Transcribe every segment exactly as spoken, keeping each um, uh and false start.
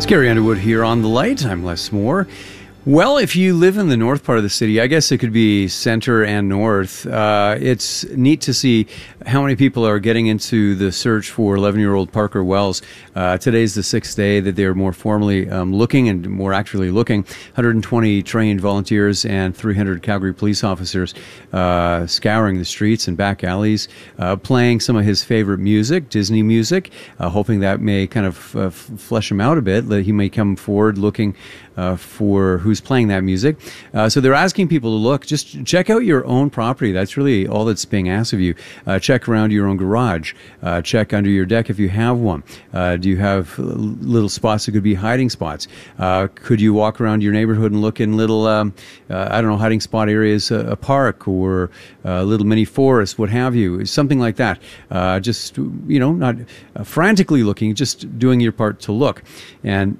Gary Underwood here on The Light. I'm Les Moore. Well, if you live in the north part of the city, I guess it could be center and north, uh, it's neat to see how many people are getting into the search for eleven-year-old Parker Wells. Uh, today's the sixth day that they're more formally um, looking and more actively looking. one hundred twenty trained volunteers and three hundred Calgary police officers uh, scouring the streets and back alleys, uh, playing some of his favorite music, Disney music, uh, hoping that may kind of uh, flesh him out a bit, that he may come forward looking uh, for who's playing that music. Uh, so they're asking people to look, just check out your own property. That's really all that's being asked of you. Uh, check around your own garage. Uh, check under your deck if you have one. Uh, do you have little spots that could be hiding spots? Uh, could you walk around your neighborhood and look in little, um, uh, I don't know, hiding spot areas, uh, a park or a little mini forest, what have you, something like that. Uh, just, you know, not uh, frantically looking, just doing your part to look. And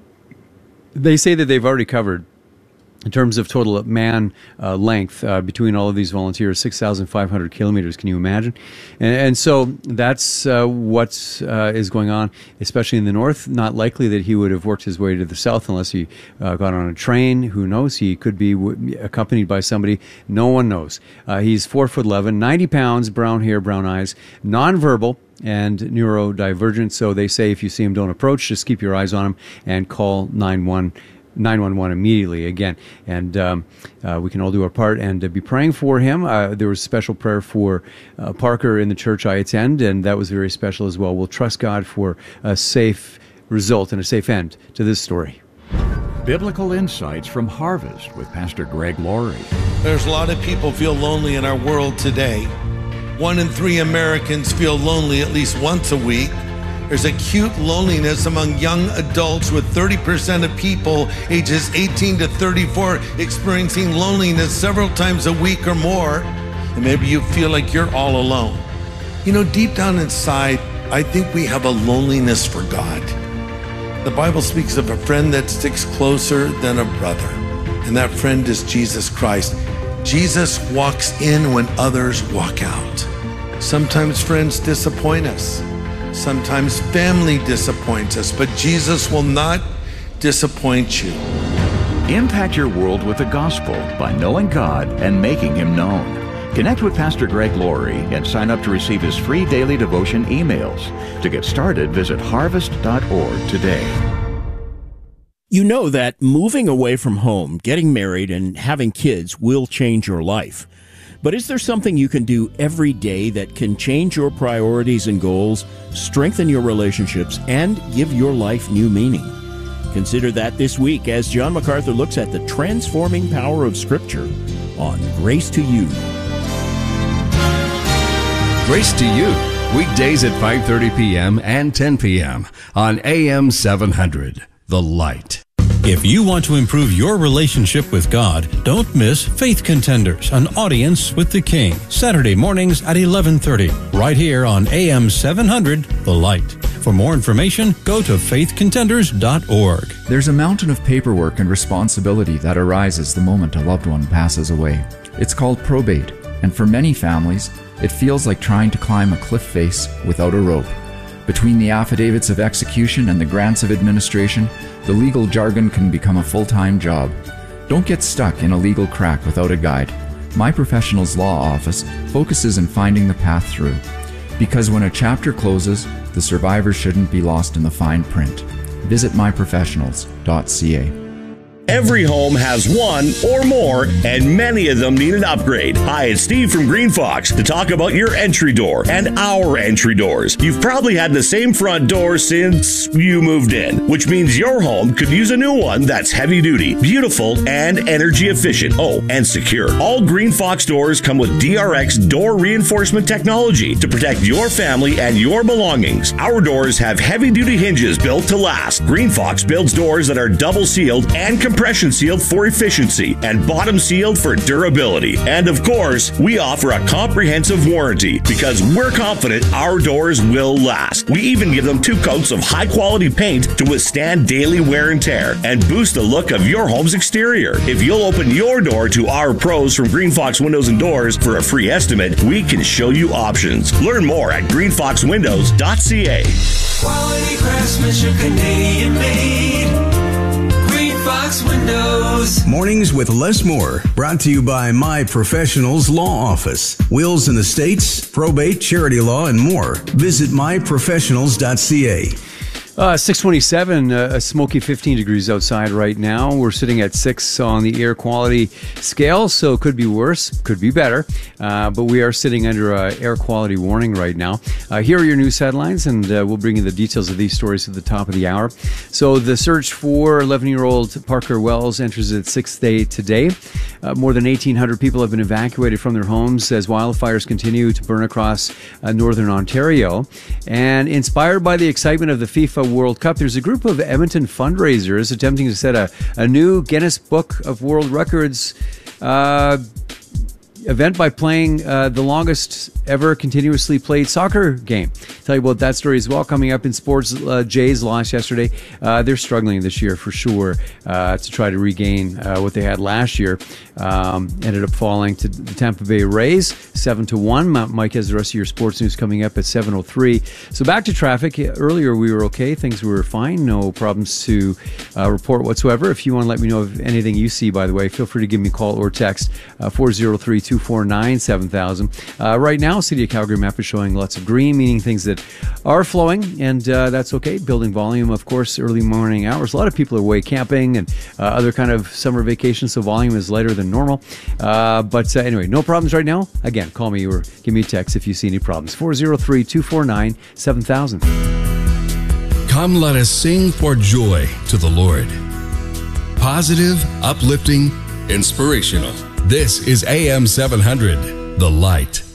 they say that they've already covered, in terms of total man uh, length uh, between all of these volunteers, six thousand five hundred kilometers. Can you imagine? And, and so that's uh, what uh, is going on, especially in the north. Not likely that he would have worked his way to the south unless he uh, got on a train. Who knows? He could be w- accompanied by somebody. No one knows. Uh, he's four foot eleven, ninety pounds, brown hair, brown eyes, nonverbal and neurodivergent. So they say if you see him, don't approach. Just keep your eyes on him and call nine one one immediately again. And um, uh, we can all do our part and uh, be praying for him. Uh, there was special prayer for uh, Parker in the church I attend, and that was very special as well. We'll trust God for a safe result and a safe end to this story. Biblical insights from Harvest with Pastor Greg Laurie. There's a lot of people feel lonely in our world today. One in three Americans feel lonely at least once a week. There's acute loneliness among young adults, with thirty percent of people ages eighteen to thirty-four experiencing loneliness several times a week or more. And maybe you feel like you're all alone. You know, deep down inside, I think we have a loneliness for God. The Bible speaks of a friend that sticks closer than a brother, and that friend is Jesus Christ. Jesus walks in when others walk out. Sometimes friends disappoint us. Sometimes family disappoints us, but Jesus will not disappoint you. Impact your world with the gospel by knowing God and making Him known. Connect with Pastor Greg Laurie and sign up to receive his free daily devotion emails. To get started, visit harvest dot org today. You know that moving away from home, getting married, and having kids will change your life. But is there something you can do every day that can change your priorities and goals, strengthen your relationships, and give your life new meaning? Consider that this week as John MacArthur looks at the transforming power of Scripture on Grace to You. Grace to You, weekdays at five thirty p.m. and ten p.m. on A M seven hundred, The Light. If you want to improve your relationship with God, don't miss Faith Contenders, an audience with the King, Saturday mornings at eleven thirty, right here on A M seven hundred, The Light. For more information, go to faith contenders dot org. There's a mountain of paperwork and responsibility that arises the moment a loved one passes away. It's called probate, and for many families, it feels like trying to climb a cliff face without a rope. Between the affidavits of execution and the grants of administration, the legal jargon can become a full-time job. Don't get stuck in a legal crack without a guide. My Professionals Law Office focuses on finding the path through. Because when a chapter closes, the survivor shouldn't be lost in the fine print. Visit my professionals dot c a. Every home has one or more, and many of them need an upgrade. Hi, it's Steve from Green Fox to talk about your entry door and our entry doors. You've probably had the same front door since you moved in, which means your home could use a new one that's heavy duty, beautiful, and energy efficient. Oh, and secure. All Green Fox doors come with D R X door reinforcement technology to protect your family and your belongings. Our doors have heavy duty hinges built to last. Green Fox builds doors that are double sealed and compression sealed for efficiency and bottom sealed for durability. And of course, we offer a comprehensive warranty because we're confident our doors will last. We even give them two coats of high quality paint to withstand daily wear and tear and boost the look of your home's exterior. If you'll open your door to our pros from Green Fox Windows and Doors for a free estimate, we can show you options. Learn more at green fox windows dot c a. Quality craftsmanship, Canadian made. Cox Windows. Mornings with Les Moore, brought to you by My Professionals Law Office. Wills in the States, probate, charity law, and more. Visit my professionals dot c a. Uh, six twenty-seven, uh, a smoky fifteen degrees outside right now. We're sitting at six on the air quality scale, so it could be worse, could be better. Uh, but we are sitting under an air quality warning right now. Uh, here are your news headlines, and uh, we'll bring you the details of these stories at the top of the hour. So the search for eleven-year-old Parker Wells enters its sixth day today. Uh, more than eighteen hundred people have been evacuated from their homes as wildfires continue to burn across uh, northern Ontario. And inspired by the excitement of the FIFA World Cup, there's a group of Edmonton fundraisers attempting to set a, a new Guinness Book of World Records uh, event by playing uh, the longest ever continuously played soccer game. Tell you about that story as well coming up in sports. uh, Jays lost yesterday. Uh, they're struggling this year for sure uh, to try to regain uh, what they had last year. Um, ended up falling to the Tampa Bay Rays seven to one. Mike has the rest of your sports news coming up at seven oh three. So back to traffic. Earlier we were okay. Things were fine. No problems to uh, report whatsoever. If you want to let me know of anything you see, by the way, feel free to give me a call or text uh, four oh three, two four nine, seven thousand. Uh, right now, City of Calgary map is showing lots of green, meaning things that are flowing, and uh, that's okay. Building volume, of course, early morning hours. A lot of people are away camping and uh, other kind of summer vacations, so volume is lighter than normal. Uh, but uh, anyway, no problems right now. Again, call me or give me a text if you see any problems. four oh three, two four nine, seven thousand. Come, let us sing for joy to the Lord. Positive, uplifting, inspirational. This is A M seven hundred, The Light.